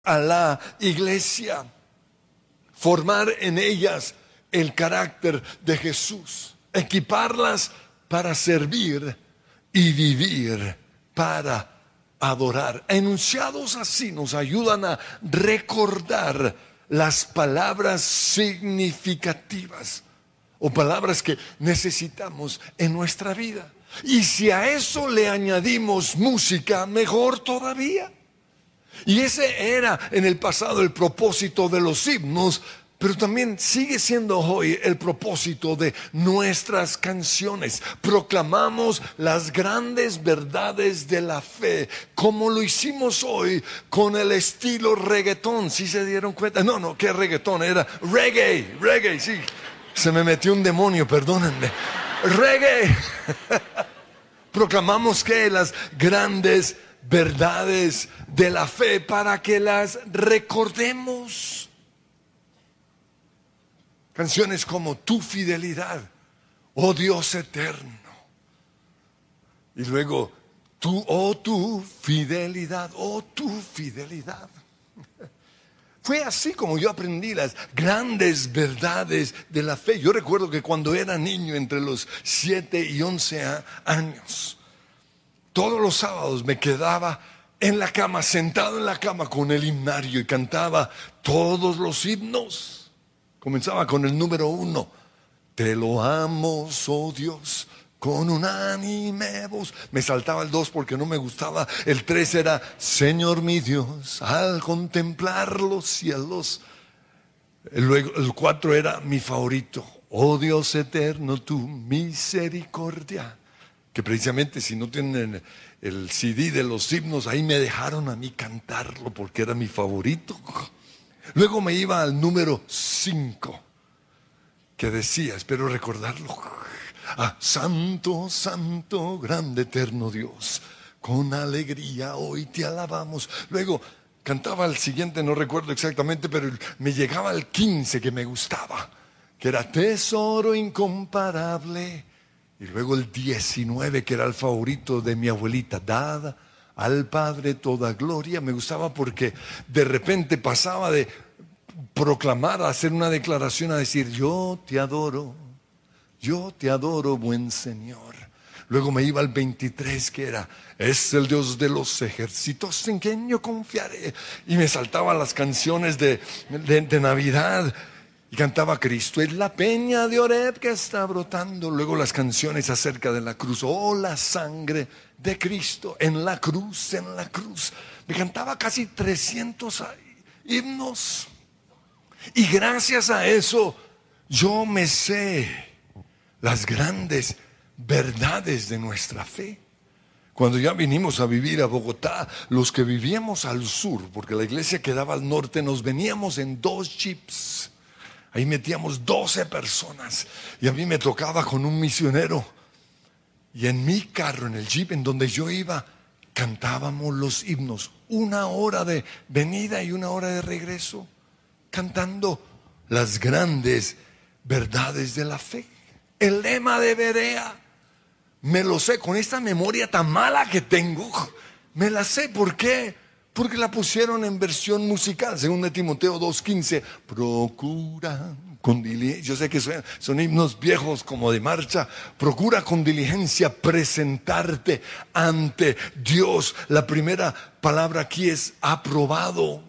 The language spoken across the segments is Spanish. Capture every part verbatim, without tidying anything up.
a la iglesia, formar en ellas el carácter de Jesús, equiparlas para servir y vivir para adorar. Enunciados así nos ayudan a recordar las palabras significativas o palabras que necesitamos en nuestra vida. Y si a eso le añadimos música, mejor todavía. Y ese era en el pasado el propósito de los himnos, pero también sigue siendo hoy el propósito de nuestras canciones. Proclamamos las grandes verdades de la fe, como lo hicimos hoy con el estilo reggaetón. ¿Sí se dieron cuenta? No, no, ¿qué reggaetón? Era reggae, reggae, sí. Se me metió un demonio, perdónenme. Reggae. Proclamamos que las grandes verdades de la fe para que las recordemos. Canciones como Tu fidelidad, oh Dios eterno. Y luego, tú, oh tu fidelidad, oh tu fidelidad. Fue así como yo aprendí las grandes verdades de la fe. Yo recuerdo que cuando era niño, entre los siete y once años, todos los sábados me quedaba en la cama, sentado en la cama con el himnario y cantaba todos los himnos. Comenzaba con el número uno. Te lo amo, oh Dios, con unánime voz. Me saltaba el dos porque no me gustaba. El tres era Señor mi Dios, al contemplar los cielos. Luego el cuatro era mi favorito. Oh Dios eterno, tu misericordia. Que precisamente si no tienen el C D de los himnos, ahí me dejaron a mí cantarlo porque era mi favorito. Luego me iba al número cinco, que decía, espero recordarlo, ah, Santo, Santo, grande eterno Dios, con alegría hoy te alabamos. Luego cantaba el siguiente, no recuerdo exactamente, pero me llegaba al quince que me gustaba, que era Tesoro incomparable. Y luego el diecinueve, que era el favorito de mi abuelita, Dad al Padre toda gloria. Me gustaba porque de repente pasaba de proclamar a hacer una declaración a decir, yo te adoro, yo te adoro, buen Señor. Luego me iba al veintitrés, que era, es el Dios de los ejércitos en quien yo confiaré. Y me saltaban las canciones de, de, de Navidad. Y cantaba, Cristo es la peña de Oreb que está brotando. Luego las canciones acerca de la cruz. Oh, la sangre de Cristo en la cruz, en la cruz. Me cantaba casi trescientos himnos. Y gracias a eso yo me sé las grandes verdades de nuestra fe. Cuando ya vinimos a vivir a Bogotá, los que vivíamos al sur, porque la iglesia quedaba al norte, nos veníamos en dos jeeps. Ahí metíamos doce personas y a mí me tocaba con un misionero. Y en mi carro, en el jeep en donde yo iba, cantábamos los himnos. Una hora de venida y una hora de regreso, cantando las grandes verdades de la fe. El lema de Berea, me lo sé, con esta memoria tan mala que tengo, me la sé. ¿Por qué? Porque la pusieron en versión musical, según de Timoteo dos quince. Procura con diligencia, yo sé que son, son himnos viejos como de marcha. Procura con diligencia presentarte ante Dios. La primera palabra aquí es aprobado.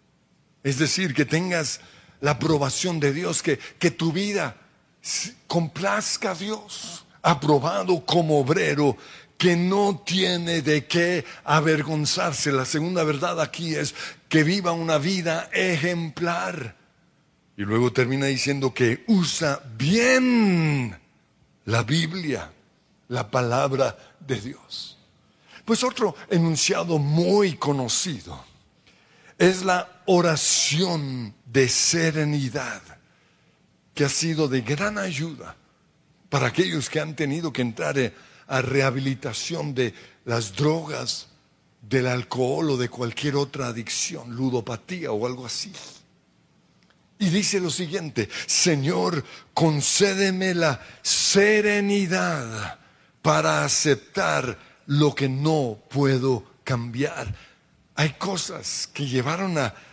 Es decir, que tengas la aprobación de Dios, que, que tu vida complazca a Dios. Aprobado como obrero que no tiene de qué avergonzarse. La segunda verdad aquí es que viva una vida ejemplar. Y luego termina diciendo que usa bien la Biblia, la palabra de Dios. Pues otro enunciado muy conocido es la oración de serenidad, que ha sido de gran ayuda para aquellos que han tenido que entrar a rehabilitación de las drogas, del alcohol o de cualquier otra adicción, ludopatía o algo así. Y dice lo siguiente: Señor, concédeme la serenidad para aceptar lo que no puedo cambiar. Hay cosas que llevaron a,